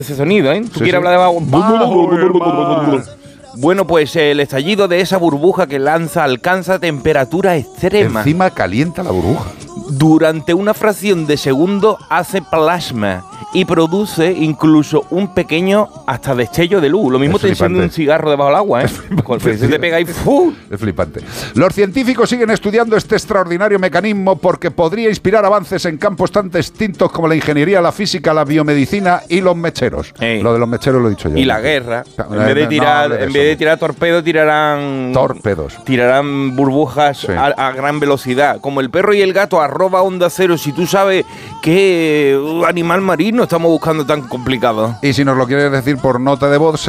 ese sonido, ¿eh? ¿Tú quieres hablar de bajo? Bueno, pues el estallido de esa burbuja que lanza alcanza temperatura extrema. Encima calienta la burbuja. Durante una fracción de segundo hace plasma y produce incluso un pequeño hasta destello de luz. Lo mismo te enciende un cigarro debajo del agua, ¿eh? Se te pega y ¡fu! Es flipante. Los científicos siguen estudiando este extraordinario mecanismo porque podría inspirar avances en campos tan distintos como la ingeniería, la física, la biomedicina y los mecheros. Lo de los mecheros lo he dicho yo. Y la guerra. En vez de tirar torpedos, tirarán burbujas a gran velocidad. Como el perro y el gato @Onda Cero. Si tú sabes qué animal marino estamos buscando tan complicado. Y si nos lo quieres decir por nota de voz,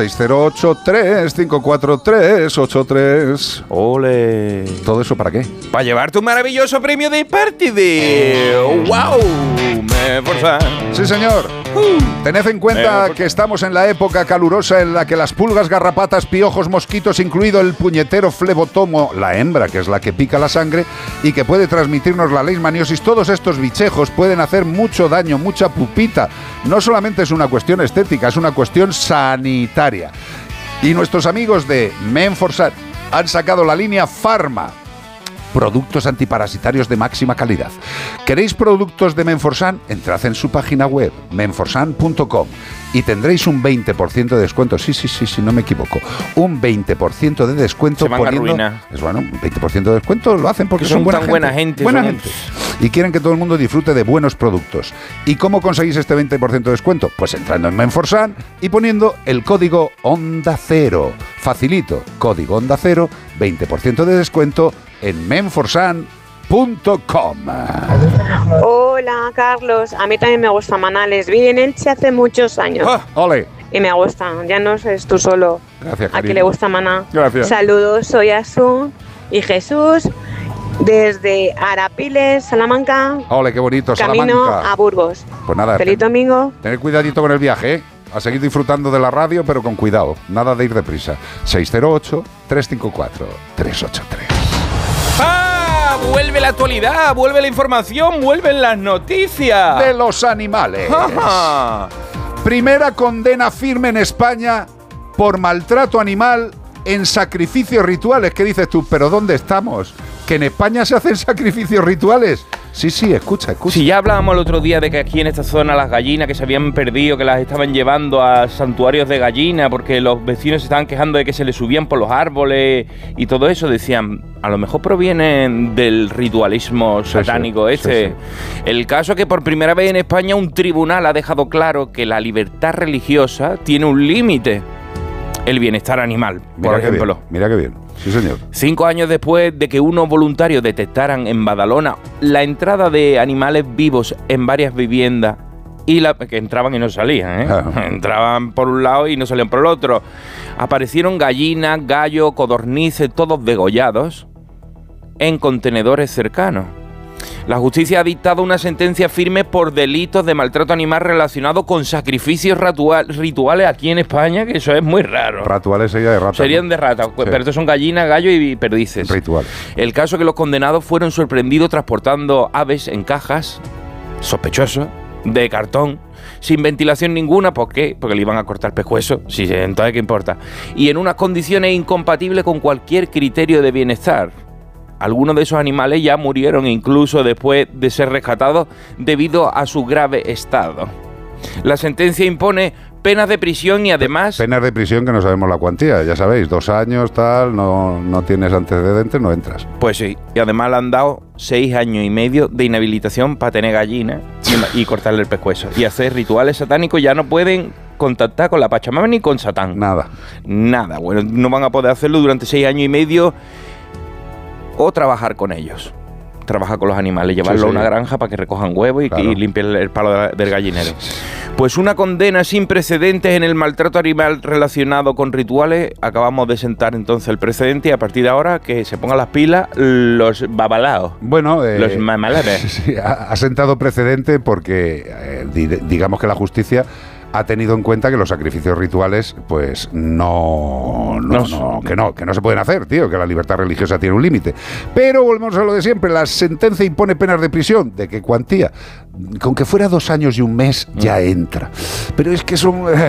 608-3543-83. ¡Ole! ¿Todo eso para qué? Para llevarte un maravilloso premio de Party de... ¡Wow! Menforsan. Sí, señor. Tened en cuenta que estamos en la época calurosa en la que las pulgas, garrapatas, piojos, mosquitos, incluido el puñetero flebotomo, la hembra, que es la que pica la sangre y que puede transmitirnos la leishmaniosis, todos estos bichejos pueden hacer mucho daño, mucha pupita. No solamente es una cuestión estética, es una cuestión sanitaria. Y nuestros amigos de Menforsan han sacado la línea Pharma. Productos antiparasitarios de máxima calidad. ¿Queréis productos de Menforsan? Entrad en su página web, menforsan.com, y tendréis un 20% de descuento. Sí, no me equivoco. Un 20% de descuento. Se van poniendo... a arruinar. Es bueno, un 20% de descuento lo hacen porque son buena gente. Buena gente. Y quieren que todo el mundo disfrute de buenos productos. ¿Y cómo conseguís este 20% de descuento? Pues entrando en Menforsan y poniendo el código Onda Cero. Facilito, código Onda Cero, 20% de descuento en menforsan.com. Hola, Carlos. A mí también me gusta Maná. Les vi en Elche hace muchos años. ¡Ole! Y me gustan. Ya no eres tú solo. Gracias, a que le gusta Maná. Gracias. Saludos, soy Asun y Jesús desde Arapiles, Salamanca. ¡Ole, qué bonito, camino Salamanca! A Burgos. Pues nada. Feliz domingo. Tened cuidadito con el viaje, ¿eh? A seguir disfrutando de la radio, pero con cuidado. Nada de ir deprisa. 608-354-383. ¡Ah! Vuelve la actualidad, vuelve la información, vuelven las noticias. De los animales. Primera condena firme en España por maltrato animal en sacrificios rituales. ¿Qué dices tú? ¿Pero dónde estamos? ¿Que en España se hacen sacrificios rituales? Sí, escucha. Si ya hablábamos el otro día de que aquí en esta zona las gallinas que se habían perdido, que las estaban llevando a santuarios de gallina porque los vecinos se estaban quejando de que se les subían por los árboles y todo eso, decían, a lo mejor provienen del ritualismo satánico ese. El caso es que por primera vez en España un tribunal ha dejado claro que la libertad religiosa tiene un límite. El bienestar animal, por ejemplo. Mira qué bien. Sí, señor. 5 años después de que unos voluntarios detectaran en Badalona la entrada de animales vivos en varias viviendas que entraban y no salían, ¿eh? Entraban por un lado y no salían por el otro. Aparecieron gallinas, gallos, codornices, todos degollados en contenedores cercanos. La justicia ha dictado una sentencia firme por delitos de maltrato animal relacionado con sacrificios rituales aquí en España, que eso es muy raro. Rituales sería de rata. Serían de rata, pero estos son gallinas, gallos y perdices. Ritual. El caso es que los condenados fueron sorprendidos transportando aves en cajas, sospechosos, de cartón, sin ventilación ninguna. ¿Por qué? Porque le iban a cortar pescuezo. Sí, entonces ¿qué importa? Y en unas condiciones incompatibles con cualquier criterio de bienestar. Algunos de esos animales ya murieron incluso después de ser rescatados debido a su grave estado. La sentencia impone penas de prisión y además... Penas de prisión que no sabemos la cuantía, ya sabéis, 2 años, tal, no tienes antecedentes, no entras. Pues sí, y además le han dado 6 años y medio de inhabilitación para tener gallinas y cortarle el pescuezo. Y hacer rituales satánicos, ya no pueden contactar con la Pachamama ni con Satán. Nada, bueno, no van a poder hacerlo durante 6 años y medio... O trabajar con ellos, trabajar con los animales, llevarlo a una granja para que recojan huevos y limpien el palo del gallinero. Pues una condena sin precedentes en el maltrato animal relacionado con rituales. Acabamos de sentar entonces el precedente y a partir de ahora que se pongan las pilas los babalaos. Bueno, los mamalares. Sí, ha sentado precedente porque digamos que la justicia ha tenido en cuenta que los sacrificios rituales, pues que no se pueden hacer, tío, que la libertad religiosa tiene un límite. Pero volvemos a lo de siempre, la sentencia impone penas de prisión. ¿De qué cuantía? Con que fuera 2 años y 1 mes ya entra. Pero es que son